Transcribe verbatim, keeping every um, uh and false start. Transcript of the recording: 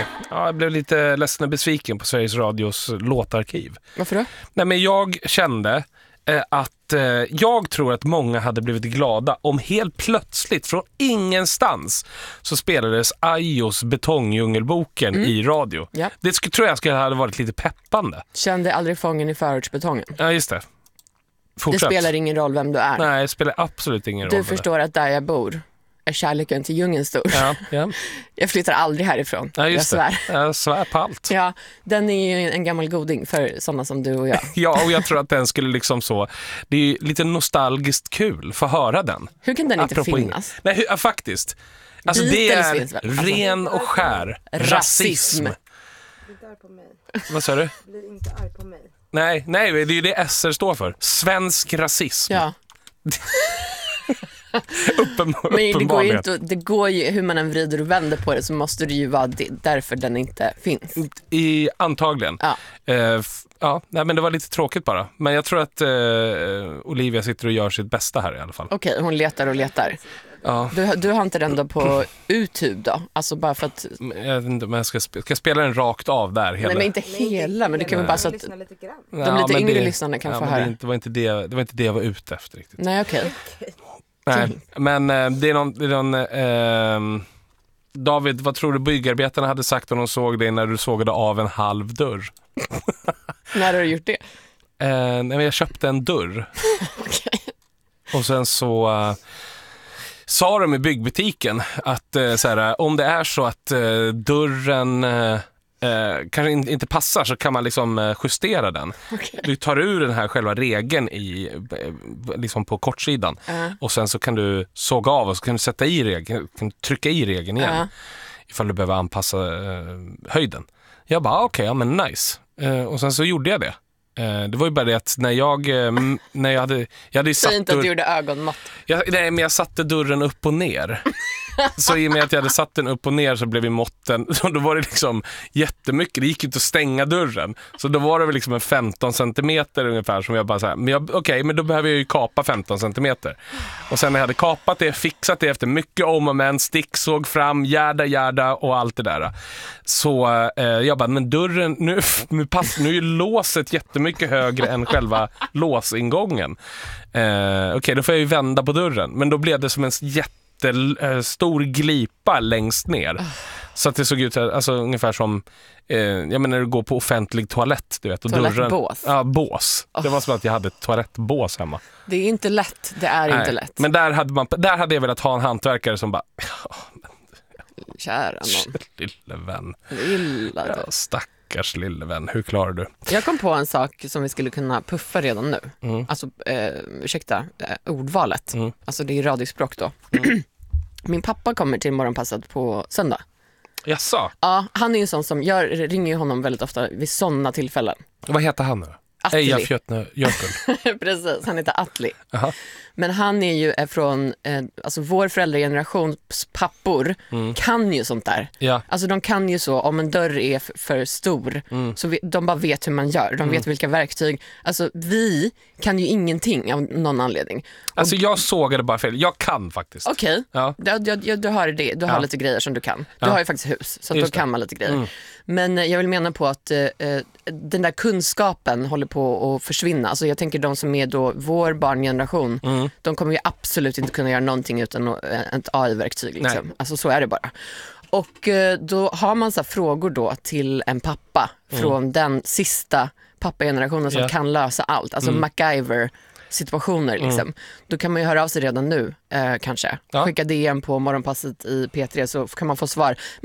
Ja, jag blev lite ledsen och besviken på Sveriges Radios låtarkiv. Varför då? Nej, men jag kände eh, att eh, jag tror att många hade blivit glada om helt plötsligt från ingenstans så spelades Ajos Betongdjungelboken mm. i radio. Ja. Det skulle, tror jag skulle ha varit lite peppande. Kände aldrig fången i förortsbetongen. Ja, just det. Fortsätt. Det spelar ingen roll vem du är. Nej, det spelar absolut ingen du roll. Du förstår att där jag bor är kärleken till djungeln stor. Ja, ja. Jag flyttar aldrig härifrån. Ja, just jag svär. Det. Jag svär på allt. Ja, den är ju en gammal goding för sådana som du och jag. Ja, och jag tror att den skulle liksom så... Det är ju lite nostalgiskt kul för att höra den. Hur kan den inte Apropå finnas? In... Nej, ja, faktiskt. Alltså Beatles det är finns väl? Alltså, ren och skär rasism. Bli inte arg på mig. Vad sa du? Bli inte arg på mig. Nej, nej, det är ju det S R står för. Svensk rasism. Ja. Uppen, Men det går ju inte, det går ju, hur man än vrider och vänder på det så måste det ju vara det, därför den inte finns. I, antagligen. Ja. Uh, f- ja, nej, men det var lite tråkigt bara. Men jag tror att uh, Olivia sitter och gör sitt bästa här i alla fall. Okej, hon letar och letar. Ja. Du, du har inte den då på YouTube då? Alltså bara för att... Jag vet inte om jag ska, sp- ska jag spela den rakt av där hela. Nej, men inte hela, men det kan väl bara så att Lyssna lite grann. de lite men yngre det, lyssnarna kan ja, få men höra. Det, inte, var inte det, det var inte det jag var ute efter riktigt. Nej, okej. Nej, men eh, det är någon... Det är någon eh, David, vad tror du byggarbetarna hade sagt om de såg dig när du sågade av en halv dörr? När har du gjort det? Eh, nej, men jag köpte en dörr. Okej. Och sen så uh, sa de i byggbutiken att uh, så här, om det är så att uh, dörren uh, uh, kanske in, inte passar så kan man liksom uh, justera den. Okay. Du tar ur den här själva regeln i, uh, liksom på kortsidan Uh. och sen så kan du såga av och så kan du sätta i regeln, kan du trycka i regeln igen Uh. ifall du behöver anpassa uh, höjden. Jag bara okej, okay, ja men nice. Uh, och sen så gjorde jag det. Det var ju bara det att när jag när jag hade jag hade ju satt Säg inte att dörr... du gjorde ögonmått. Jag, nej, men jag satte dörren upp och ner. Så i och med att jag hade satt den upp och ner så blev vi måtten, så då var det liksom jättemycket, det gick inte att stänga dörren. Så då var det väl liksom en femton centimeter ungefär som jag bara så här, men okej, okay, men då behöver jag ju kapa femton centimeter. Och sen när jag hade kapat det, fixat det efter mycket om och men, stick såg fram, järda, järda och allt det där. Så eh, jag bara, men dörren, nu, nu, pass, nu är ju låset jättemycket högre än själva låsingången. Eh, okej, okay, då får jag ju vända på dörren, men då blev det som en jätte stor glipa längst ner. Så att det såg ut alltså, ungefär som eh, jag menar när du går på offentlig toalett, du vet, och toalettbås. Dörren, ja, bås. Oh. Det var som att jag hade ett toalettbås hemma. Det är inte lätt, det är Nej. inte lätt. Men där hade, man, där hade jag velat ha en hantverkare som bara oh, men, kära någon. Lille vän. Lilla ja, stackars lille vän, hur klarar du? Jag kom på en sak som vi skulle kunna puffa redan nu. Mm. Alltså, eh, ursäkta, eh, ordvalet. Mm. Alltså det är radiospråk då. Mm. Min pappa kommer till morgonpasset på söndag. Jaså? Ja, han är ju en sån som, jag ringer ju honom väldigt ofta vid sådana tillfällen. Vad heter han nu? Eja Fjötne Jökull. Precis, han heter Atli. Aha. Men han är ju från, eh, alltså vår föräldragenerations pappor mm. kan ju sånt där. Ja. Alltså de kan ju så, om en dörr är f- för stor mm. så vi, de bara vet hur man gör. De mm. vet vilka verktyg. Alltså vi kan ju ingenting av någon anledning. Och, alltså jag sågade bara fel. Jag kan faktiskt. Okej, okay. Ja. du, du, du har det. Du har ja. lite grejer som du kan. Du ja. har ju faktiskt hus, så att då kan man lite grejer. Mm. Men jag vill mena på att eh, den där kunskapen håller på att försvinna. Alltså jag tänker de som är då vår barngeneration, mm. de kommer ju absolut inte kunna göra någonting utan ett A I-verktyg. Liksom. Alltså så är det bara. Och eh, då har man så här frågor då till en pappa mm. från den sista pappagenerationen som ja. kan lösa allt. Alltså mm. MacGyver situationer liksom. Mm. Då kan man ju höra av sig redan nu eh, kanske. Ja. Skicka D M på morgonpasset i P tre så kan man få svar.